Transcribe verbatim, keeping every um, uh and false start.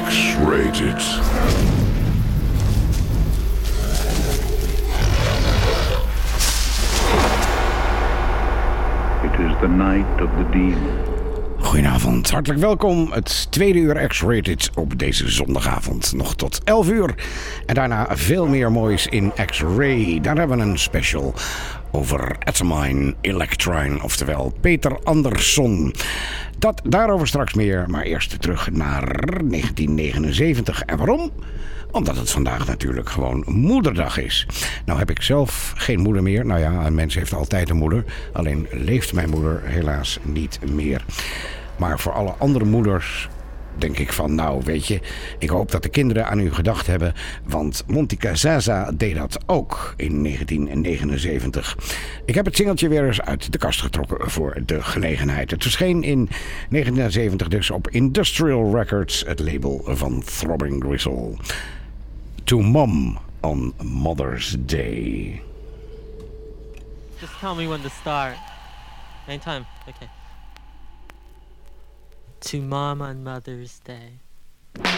X-Rated. It is the night of the demon. Goedenavond, hartelijk welkom. Het tweede uur X-Rated op deze zondagavond. Nog tot elf uur. En daarna veel meer moois in X-Ray. Daar hebben we een special over Atomine Electrine, oftewel Peter Andersson. Dat daarover straks meer, maar eerst terug naar negentien negenenzeventig. En waarom? Omdat het vandaag natuurlijk gewoon moederdag is. Nou heb ik zelf geen moeder meer. Nou ja, een mens heeft altijd een moeder. Alleen leeft mijn moeder helaas niet meer. Maar voor alle andere moeders denk ik van, nou weet je, ik hoop dat de kinderen aan u gedacht hebben. Want Montika Zaza deed dat ook in negentien negenenzeventig. Ik heb het singeltje weer eens uit de kast getrokken voor de gelegenheid. Het verscheen in negentien zeventig dus op Industrial Records, het label van Throbbing Gristle. To Mom on Mother's Day. Just tell me when to start. Anytime. Okay. To Mom on Mother's Day.